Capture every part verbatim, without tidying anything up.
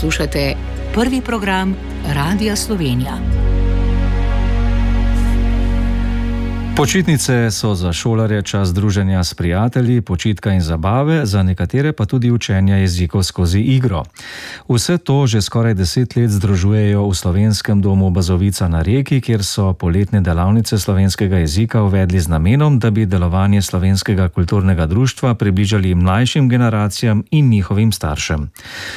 Poslušate prvi program Radia Slovenija. Počitnice so za šolarje čas druženja s prijatelji, počitka in zabave, za nekatere pa tudi učenja jezikov skozi igro. Vse to že skoraj deset let združujejo v Slovenskem domu Bazovica na Reki, kjer so poletne delavnice slovenskega jezika uvedli z namenom, da bi delovanje Slovenskega kulturnega društva približali mlajšim generacijam in njihovim staršem.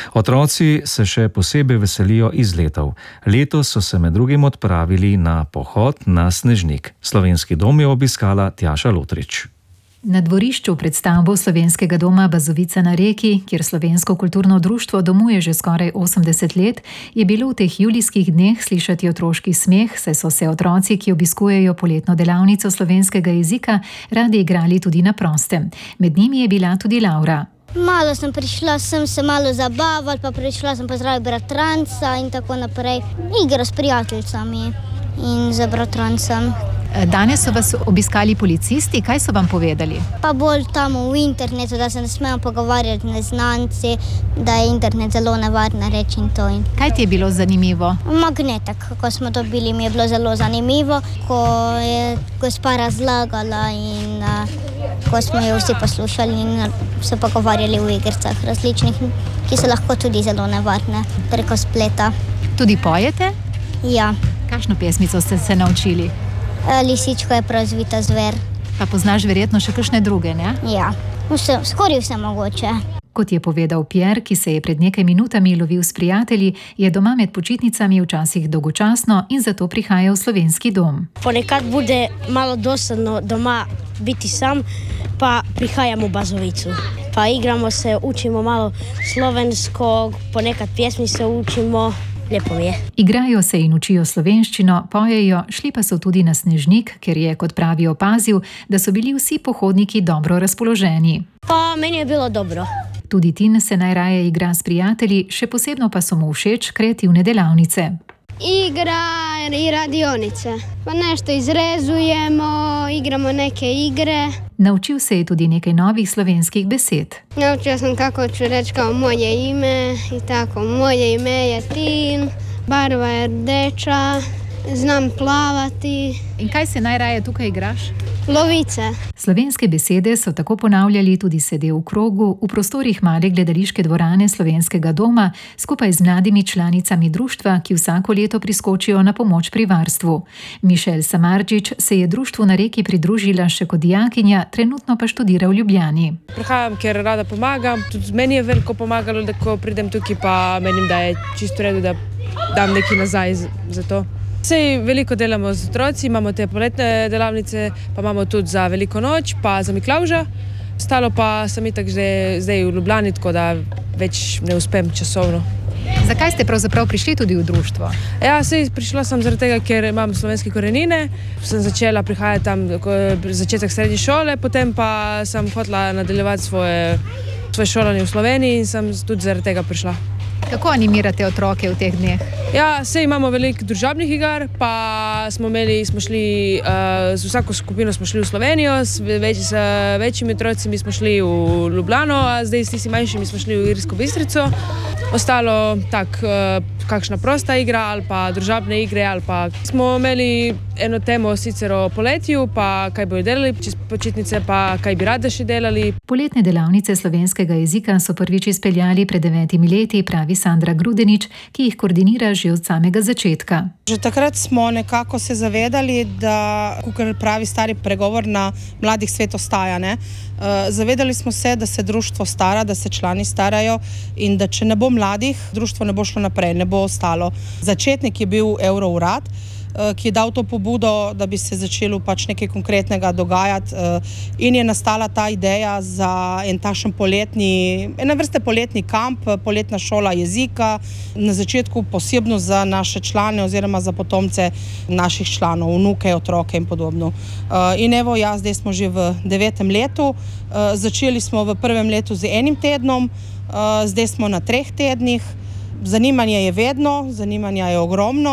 Otroci se še posebej veselijo izletov. Letos so se med drugim odpravili na pohod na Snežnik. Slovenski dom je obiskala Tjaša Lotrič. Na dvorišču pred stavbo Slovenskega doma Bazovica na Reki, kjer Slovensko kulturno društvo domuje že skoraj osemdeset let, je bilo v teh julijskih dneh slišati otroški smeh, saj so se otroci, ki obiskujejo poletno delavnico slovenskega jezika, radi igrali tudi na prostem. Med njimi je bila tudi Laura. Malo sem prišla, sem se malo zabavala, pa prišla sem pozdraviti bratranca in tako naprej. Igra s prijateljicami in z bratrancem. Danes so vas obiskali policisti, kaj so vam povedali? Pa bolj tam v internetu, da se ne smemo pogovarjati neznanci, da je internet zelo nevarna reč in to. Kaj ti je bilo zanimivo? Magnetek, ko smo dobili, mi je bilo zelo zanimivo, ko je gospa razlagala in uh, ko smo jo vsi poslušali in se pogovarjali v igricah različnih, ki so lahko tudi zelo nevarne preko spleta. Tudi pojete? Ja. Kakšno pesmico ste se naučili? Lisičko je prazvita zver. Pa poznaš verjetno še kakšne druge, ne? Ja, vse, skoraj vse mogoče. Kot je povedal Pierre, ki se je pred nekaj minutami lovil s prijatelji, je doma med počitnicami včasih dolgočasno in zato prihaja v Slovenski dom. Ponekad bude malo dosadno doma biti sam, pa prihajam v Bazovicu. Pa igramo se, učimo malo slovensko, ponekad pjesmi se učimo. Lepo mi je. Igrajo se in učijo slovenščino, pojejo, šli pa so tudi na Snežnik, ker je, kot pravi, opazil, da so bili vsi pohodniki dobro razpoloženi. Pa meni je bilo dobro. Tudi Tin se najraje igra s prijatelji, še posebno pa so mu všeč kreativne delavnice. Igra i radionice. Pa nešto izrezujemo, igramo neke igre. Naučil se je tudi nekaj novih slovenskih besed. Naučio sam kako ću reći kao moje ime i tako. Moje ime je Tin, barva je rdeča, znam plavati. In kaj se najraje tukaj igraš? Lovice. Slovenske besede so tako ponavljali tudi sede v krogu v prostorih male gledališke dvorane Slovenskega doma skupaj z mladimi članicami društva, ki vsako leto priskočijo na pomoč pri varstvu. Mišel Samardžič se je društvu na Reki pridružila še kot dijakinja, trenutno pa študira v Ljubljani. Prihajam, ker rada pomagam. Tudi meni je veliko pomagalo, da ko pridem tukaj, pa menim, da je čisto redu, da dam nekaj nazaj za to. Sej veliko delamo z otroci, imamo te poletne delavnice, pa imamo tudi za Veliko noč, pa za Miklavža. Stalo pa sem itak že zdaj v Ljubljani, tako da več ne uspem časovno. Zakaj ste pravzaprav prišli tudi v društvo? Ja, sej prišla sem zaradi tega, ker imam slovenske korenine. Sem začela prihajati tam začetek srednje šole, potem pa sem hotela nadaljevati svoje, svoje šolanje v Sloveniji in sem tudi zaradi tega prišla. Kako animirate otroke v teh dneh? Ja, sej imamo veliko družabnih igar, pa smo imeli, smo šli, uh, z vsako skupino smo šli v Slovenijo, s, več, s večjimi otrocimi smo šli v Ljubljano, a zdaj s tistimi manjšimi smo šli v Irsko Bistrico. Ostalo tak, uh, kakšna prosta igra ali pa družabne igre, ali pa smo imeli eno temo sicer o poletju, pa kaj bojo delali čez počitnice, pa kaj bi rade še delali. Poletne delavnice slovenskega jezika so prvič izpeljali pred devetimi leti, pravi Sandra Grudenič, ki jih koordinira že od samega začetka. Že takrat smo nekako se zavedali, da, kakor pravi stari pregovor, na mladih svet ostaja, ne? Zavedali smo se, da se društvo stara, da se člani starajo in da če ne bo mladih, društvo ne bo šlo naprej, ne bo ostalo. Začetnik je bil Eurourad, ki je dal to pobudo, da bi se začelo pač nekaj konkretnega dogajati in je nastala ta ideja za en takšen poletni, ena vrste poletni kamp, poletna šola jezika, na začetku posebno za naše člane oziroma za potomce naših članov, vnuke, otroke in podobno. In evo, ja, zdaj smo že v devetem letu, začeli smo v prvem letu z enim tednom, zdaj smo na treh tednih. Zanimanje je vedno, zanimanja je ogromno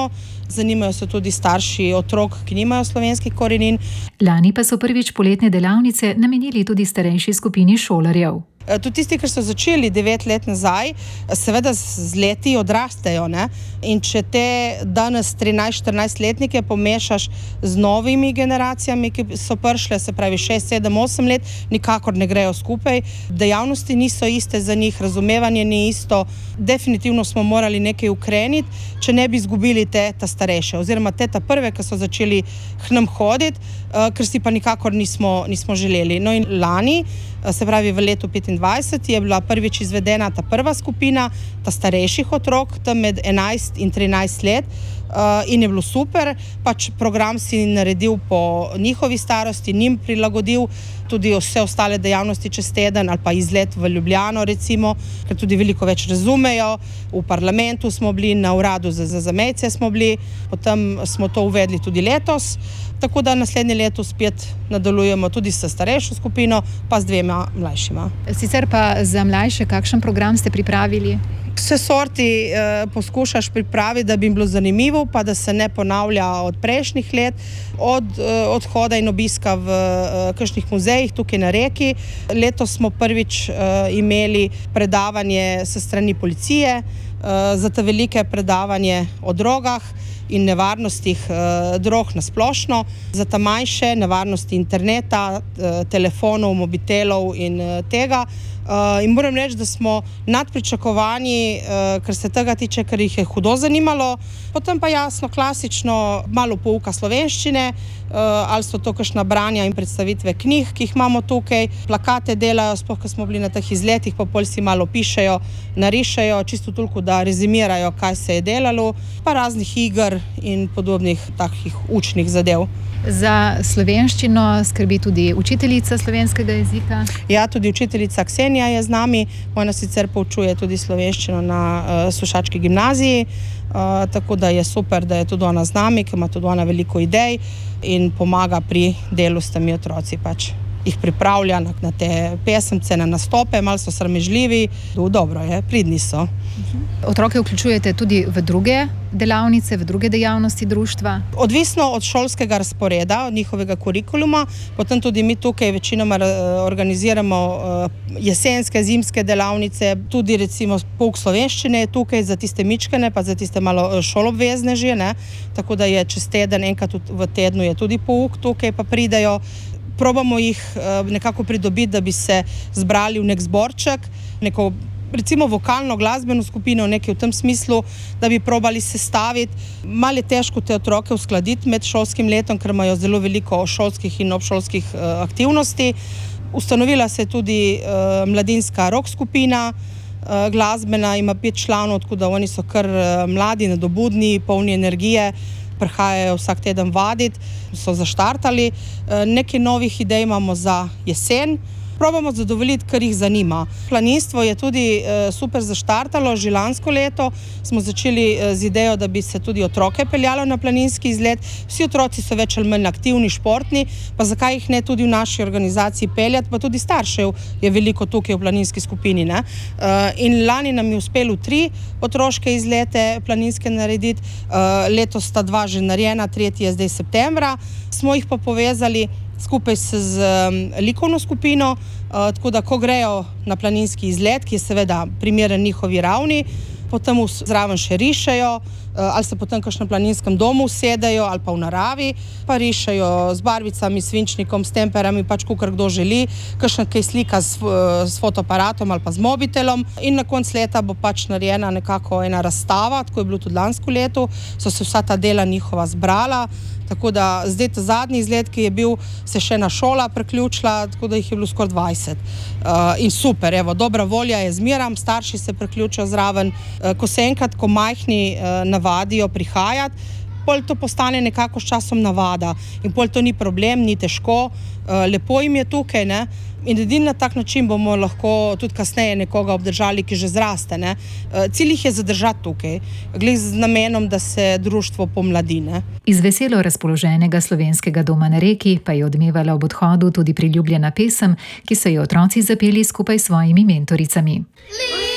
zanimajo se tudi starši otrok, ki nimajo slovenskih korenin. Lani pa so prvič poletne delavnice namenili tudi starejši skupini šolarjev. Tudi tisti, ki so začeli devet let nazaj, seveda z leti odrastejo, ne? In če te danes trinajst-štirinajstletnike pomešaš z novimi generacijami, ki so prišle, se pravi šest, sedem, osem let, nikakor ne grejo skupaj. Dejavnosti niso iste za njih, razumevanje ni isto. Definitivno smo morali nekaj ukreniti, če ne bi izgubili te ta starejše, oziroma te ta prve, ki so začeli k nam hoditi, ker si pa nikakor nismo, nismo želeli. No in lani, se pravi v letu petindvajset, je bila prvič izvedena ta prva skupina, ta starejših otrok, tam med enajst in trinajst let, in je bilo super, pač program si naredil po njihovi starosti, njim prilagodil tudi vse ostale dejavnosti čez teden ali pa izlet v Ljubljano recimo, ker tudi veliko več razumejo. V parlamentu smo bili, na uradu za, za zamejce smo bili, potem smo to uvedli tudi letos, tako da naslednje leto spet nadaljujemo tudi s starejšo skupino, pa z dvema mlajšima. Sicer pa za mlajše, kakšen program ste pripravili? Vse sorti eh, poskušaš pripraviti, da bi jim bilo zanimivo, pa da se ne ponavlja od prejšnjih let, od eh, odhoda in obiska v eh, kakšnih muzejih tukaj na Reki. Letos smo prvič eh, imeli predavanje s strani policije, eh, za te velike predavanje o drogah in nevarnostih eh, drog na splošno, za ta manjše nevarnosti interneta, eh, telefonov, mobitelov in eh, tega. Uh, in moram reči, da smo nad pričakovanji, uh, kar se tega tiče, ker jih je hudo zanimalo. Potem pa jasno, klasično, malo pouka slovenščine, uh, ali so to kakšna branja in predstavitve knjig, ki jih imamo tukaj. Plakate delajo, sploh, ko smo bili na teh izletih, pa pol si malo pišejo, narišejo, čisto toliko, da rezimirajo, kaj se je delalo, pa raznih iger in podobnih takih učnih zadev. Za slovenščino skrbi tudi učiteljica slovenskega jezika? Ja, tudi učiteljica Ksenija je z nami. Ona sicer poučuje tudi slovenščino na uh, Sušački gimnaziji, uh, tako da je super, da je tudi ona z nami, ker ima tudi ona veliko idej in pomaga pri delu s temi otroci. Pač jih pripravlja na, na te pesemce, na nastope, malo so sramežljivi, dobro je, pridni so. Otroke vključujete tudi v druge delavnice, v druge dejavnosti društva? Odvisno od šolskega razporeda, od njihovega kurikuluma, potem tudi mi tukaj večinoma organiziramo jesenske, zimske delavnice, tudi recimo pouk slovenščine je tukaj za tiste mičkene, pa za tiste malo šolobvezne že, ne? Tako da je čez teden, enkrat v tednu je tudi pouk tukaj, pa pridejo. Probamo jih nekako pridobiti, da bi se zbrali v nek zborček, neko recimo vokalno glasbeno skupino, nekaj v tem smislu, da bi probali sestaviti. Malo je težko te otroke uskladiti med šolskim letom, ker imajo zelo veliko šolskih in obšolskih uh, aktivnosti. Ustanovila se je tudi uh, mladinska rock skupina, uh, glasbena, ima pet članov, tako da oni so kar uh, mladi, nadobudni, polni energije, prihajajo vsak teden vaditi, so zaštartali. Uh, nekaj novih idej imamo za jesen. Probamo zadovoljiti, kar jih zanima. Planinstvo je tudi e, super zaštartalo, že lansko leto smo začeli e, z idejo, da bi se tudi otroke peljalo na planinski izlet. Vsi otroci so več ali manj aktivni, športni, pa zakaj jih ne tudi v naši organizaciji peljati, pa tudi staršev je veliko tukaj v planinski skupini. Ne? E, in lani nam je uspelo tri otroške izlete planinske narediti, e, letos sta dva že narejena, tretji je zdaj septembra, smo jih pa povezali skupaj z, z um, likovno skupino, uh, tako da ko grejo na planinski izlet, ki je seveda primeren njihovi ravni, potem zraven še rišejo, uh, ali se potem kakšnem planinskem domu usedejo, ali pa v naravi, pa rišejo z barvicami, svinčnikom, s temperami, pač kakor kdo želi, kakšna kaj slika s, uh, s fotoaparatom ali pa z mobitelom. In na konc leta bo pač narejena nekako ena razstava, tako je bilo tudi lansko leto, so se vsa ta dela njihova zbrala. Tako da zdaj ta zadnji izlet, ki je bil, se še ena šola priključila, tako da jih je bilo skoraj dvajset. Uh, in super, evo, dobra volja je zmeram, starši se priključijo zraven, uh, ko se enkrat, ko majhni uh, navadijo prihajati, pol to postane nekako s časom navada in pol to ni problem, ni težko, uh, lepo jim je tukaj, ne? In edini na tak način bomo lahko tudi kasneje nekoga obdržali, ki že zraste. Ne? Cilj jih je zadržati tukaj, glede z namenom, da se društvo pomladi. Ne? Iz veselo razpoloženega slovenskega doma na Reki pa je odmevala ob odhodu tudi priljubljena pesem, ki so jo otroci zapeli skupaj s svojimi mentoricami.